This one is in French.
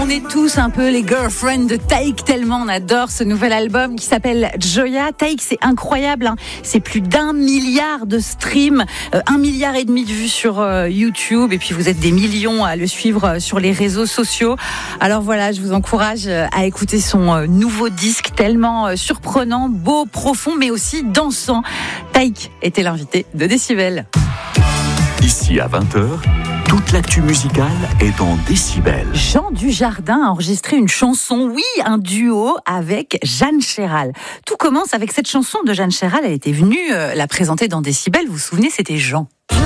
On est tous un peu les girlfriends de Taïk, tellement on adore ce nouvel album qui s'appelle Joya. Taïk, c'est incroyable, hein. C'est plus d'1 milliard de streams, 1,5 milliard de vues sur YouTube, et puis vous êtes des millions à le suivre sur les réseaux sociaux. Alors voilà, je vous encourage à écouter son nouveau disque, tellement surprenant, beau, profond, mais aussi dansant. Taïk était l'invité de Décibel. Ici à 20h, toute l'actu musicale est dans Décibel. Jean Dujardin a enregistré une chanson, oui, un duo avec Jeanne Chéral. Tout commence avec cette chanson de Jeanne Chéral. Elle était venue la présenter dans Décibel. Vous vous souvenez, c'était Jean.